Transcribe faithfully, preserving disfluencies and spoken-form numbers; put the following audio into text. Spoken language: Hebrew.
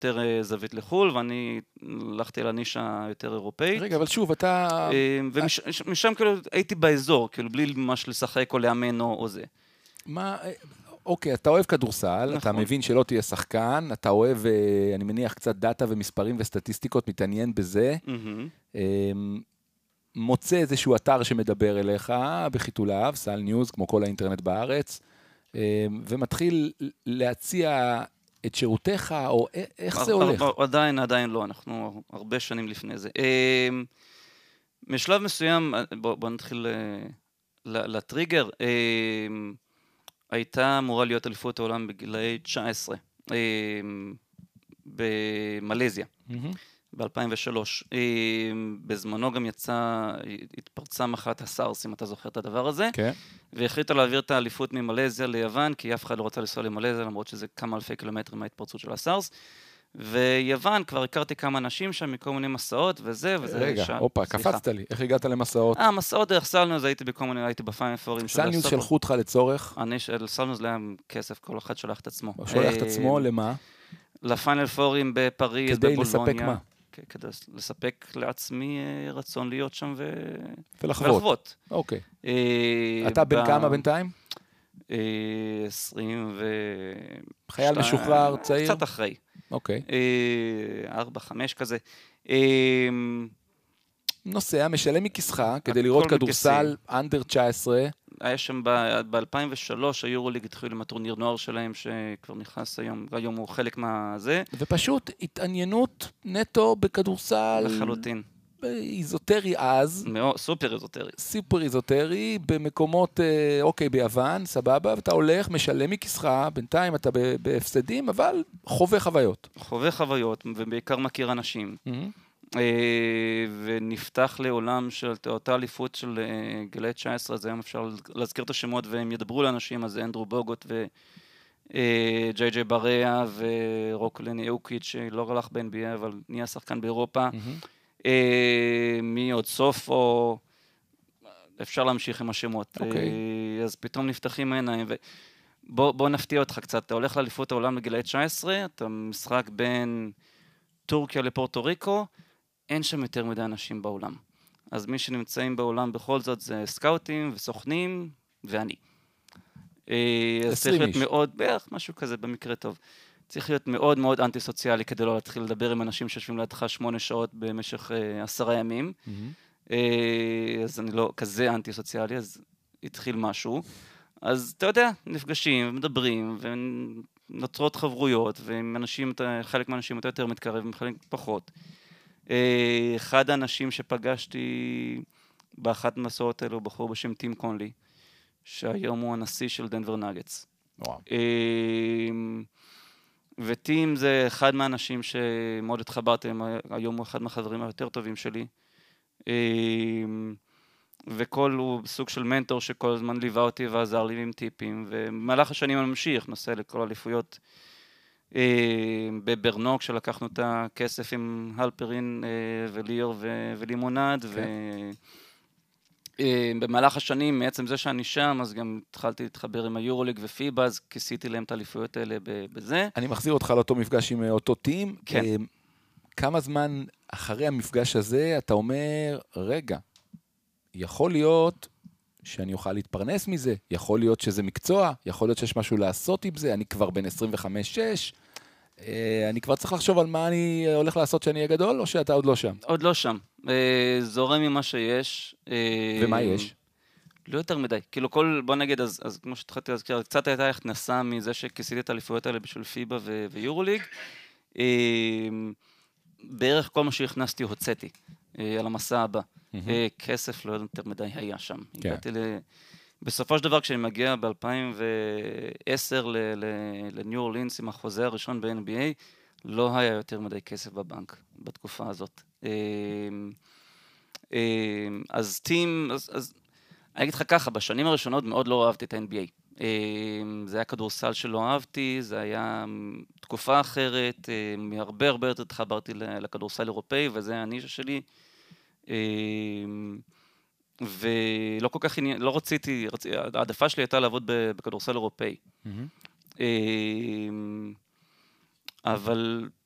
יותר זווית לחול, ואני הלכתי לנישה יותר אירופאית. רגע, אבל שוב, אתה... ומשם כאילו הייתי באזור, כאילו בלי ממש לשחק או לאמן או זה. מה... אוקיי, אתה אוהב כדורסל, נכון. אתה מבין שלא תהיה שחקן, אתה אוהב, אני מניח, קצת דאטה ומספרים וסטטיסטיקות, מתעניין בזה. Mm-hmm. מוצא איזשהו אתר שמדבר אליך בחיתוליו, סל ניוז, כמו כל האינטרנט בארץ, ומתחיל להציע את שירותיך, או איך זה הולך? עדיין, עדיין לא, אנחנו הרבה שנים לפני זה. משלב מסוים, בוא נתחיל לטריגר, הייתה אמורה להיות אליפות העולם בגילאי תשע עשרה, במלזיה. ב-אלפיים ושלוש. בזמנו גם יצא, התפרצה מחאת הסארס, אם אתה זוכר את הדבר הזה, כן. והחליטה להעביר את האליפות ממלזיה ליוון, כי אף אחד לא רצה לנסוע למלזיה, למרות שזה כמה אלפי קילומטרים מההתפרצות של הסארס. ויוון, כבר הכרתי כמה אנשים שם מכל מיני מסעות, וזה, וזה... רגע, אופה, קפצת לי. איך הגעת למסעות? אה, מסעות דרך סלניוז, הייתי בכל מיני, הייתי בפיינל פורים. סלניוז שלחו אותך לצורך? אני, סלניוז היה כסף, כל אחד שולח את עצמו. שולח את עצמו למה? לפיינל פורים בפריז, בבולוניה. כדי לספק מה? כדי לספק לעצמי רצון להיות שם ולחוות. אוקיי. אתה בן כמה בינתיים? עשרים ו... חייל משוחרר, צעיר? קצת אחרי. אוקיי. ארבע, חמש כזה. נוסע, משלם מכיסך כדי לראות כדורסל אנדר תשע עשרה. היה שם ב-אלפיים ושלוש, היורוליג התחיל עם הטורניר נוער שלהם, שכבר נכנס היום, היום הוא חלק מהזה. ופשוט התעניינות נטו בכדורסל. לחלוטין. איזוטרי אז. סופר איזוטרי. סופר איזוטרי, במקומות, אוקיי, ביוון, סבבה, ואתה הולך, משלם מכיסך, בינתיים אתה בהפסדים, אבל חווה חוויות. חווה חוויות, ובעיקר מכיר אנשים. ונפתח לעולם של אותה אליפות של גילאי תשע עשרה, אז היום אפשר להזכיר את השמות והם ידברו לאנשים, אז אנדרו בוגוט וג'יי ג'יי בריאה ורוקלני אוקיץ' שלא הלך ב-אן בי איי אבל נהיה שחקן באירופה, מי עוד סוף או אפשר להמשיך עם השמות, אז פתאום נפתחים העיניים ובוא נפתיע אותך קצת, אתה הולך לאליפות העולם לגילאי תשע עשרה, אתה משחק בין טורקיה לפורטו ריקו, אין שם יותר מדי אנשים בעולם. אז מי שנמצאים בעולם בכל זאת זה סקאוטים וסוכנים ואני. אז צריך להיות מאוד, בערך משהו כזה במקרה טוב. צריך להיות מאוד מאוד אנטי סוציאלי כדי לא להתחיל לדבר עם אנשים שיושבים לידך שמונה שעות במשך עשרה ימים. אז אני לא כזה אנטי סוציאלי, אז התחיל משהו. אז אתה יודע, נפגשים ומדברים ונוצרות חברויות, וחלק מהאנשים אתה יותר מתקרב וחלק פחות. אחד האנשים שפגשתי באחת המסעות האלו, בחור בשם טים קונלי, שהיום הוא הנשיא של דנבר נאגטס. וטים זה אחד מהאנשים שמאוד התחברתי, היום הוא אחד מהחברים היותר טובים שלי. וכל הוא סוג של מנטור שכל הזמן ליווה אותי ועזר לי עם טיפים, ומהלך השנים אני ממשיך, נוסע לכל אליפויות בברנוק, שלקחנו את הכסף עם הלפרין וליאור ולימונד, ובמהלך השנים, מעצם זה שאני שם, אז גם התחלתי להתחבר עם היורוליג ופיבה, אז כיסיתי להם את האליפויות האלה בזה. אני מחזיר אותך לאותו מפגש עם אותו טים. כן. כמה זמן אחרי המפגש הזה אתה אומר, רגע, יכול להיות שאני אוכל להתפרנס מזה, יכול להיות שזה מקצוע, יכול להיות שיש משהו לעשות עם זה, אני כבר בן עשרים וחמש שש, אני כבר צריך לחשוב על מה אני הולך לעשות שאני אהיה גדול, או שאתה עוד לא שם? עוד לא שם. זורם ממה שיש. ומה יש? לא יותר מדי. כאילו כל, בוא נגיד, אז, אז כמו שהתחלתי להזכיר, קצת הייתה הכנסה מזה שכיסיתי את האליפויות האלה בשביל פיבה ו- ויורוליג. בערך כל מה שהכנסתי הוצאתי על המסע הבא. כסף לא יותר מדי היה שם. הגעתי ל... בסופו של דבר, כשאני מגיע ב-אלפיים ועשר לניו אורלינס עם החוזה הראשון ב-אן בי איי, לא היה יותר מדי כסף בבנק בתקופה הזאת. אז טים, אז אני אגיד לך ככה, בשנים הראשונות מאוד לא אהבתי את ה-אן בי איי. זה היה כדורסל שלא אהבתי, זה היה תקופה אחרת, מהרבה הרבה יותר התחברתי לכדורסל אירופאי, וזה הנישה שלי. ולא כל כך, לא רציתי, העדפה שלי הייתה לעבוד בכדורסל אירופאי. אבל